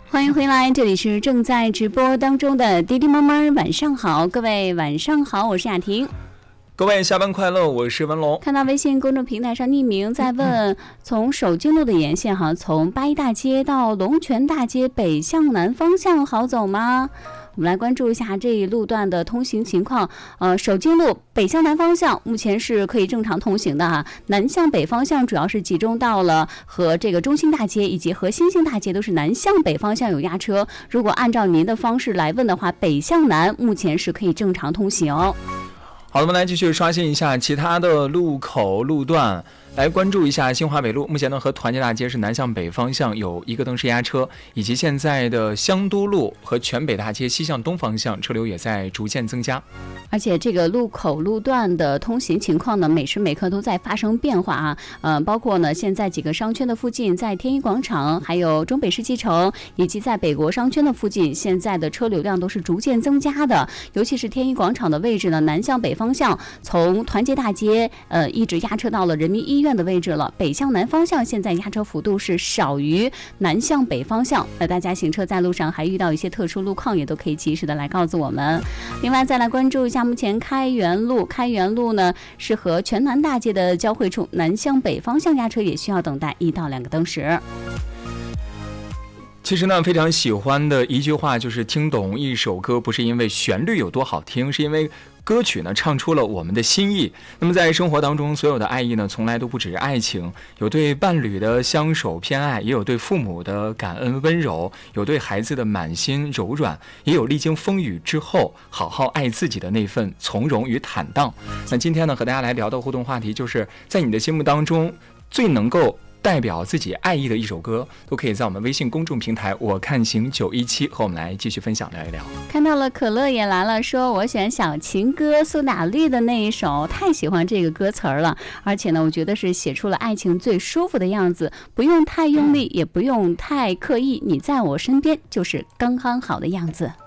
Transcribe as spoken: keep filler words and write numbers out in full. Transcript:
欢迎回来，这里是正在直播当中的滴滴妈妈，晚上好，各位晚上好，我是雅婷。 各位下班快乐，我是文龙。 看到微信公众平台上匿名在问，从首京路的沿线哈，从八一大街到龙泉大街北向南方向好走吗？我们来关注一下这一路段的通行情况。呃，首京路北向南方向目前是可以正常通行的哈，南向北方向主要是集中到了和这个中兴大街以及和新兴大街都是南向北方向有压车。如果按照您的方式来问的话，北向南目前是可以正常通行。 好的，我们来继续刷新一下其他的路口路段，来关注一下新华北路。目前呢，和团结大街是南向北方向有一个灯是压车，以及现在的香都路和全北大街西向东方向车流也在逐渐增加。 而且这个路口路段的通行情况呢，每时每刻都在发生变化啊。呃，包括呢，现在几个商圈的附近，在天一广场，还有中北世纪城，以及在北国商圈的附近，现在的车流量都是逐渐增加的。尤其是天一广场的位置呢，南向北方向，从团结大街呃一直压车到了人民医院的位置了。北向南方向现在压车幅度是少于南向北方向。那大家行车在路上还遇到一些特殊路况，也都可以及时的来告诉我们。另外再来关注一下。目前开元路，开元路呢是和全南大街的交汇处，南向北方向压车也需要等待一到两个灯时。 其实呢，非常喜欢的一句话就是听懂一首歌不是因为旋律有多好听，是因为歌曲呢唱出了我们的心意。那么在生活当中，所有的爱意呢从来都不只是爱情，有对伴侣的相守偏爱，也有对父母的感恩温柔，有对孩子的满心柔软，也有历经风雨之后好好爱自己的那份从容与坦荡。那今天呢，和大家来聊的互动话题就是在你的心目当中最能够代表自己爱意的一首歌，都可以在我们微信公众平台我看行九一七和我们来继续分享聊一聊。 看到了可乐也来了，说我选小情歌苏打绿的那一首，太喜欢这个歌词了，而且呢我觉得是写出了爱情最舒服的样子，不用太用力，也不用太刻意，你在我身边就是刚刚好的样子。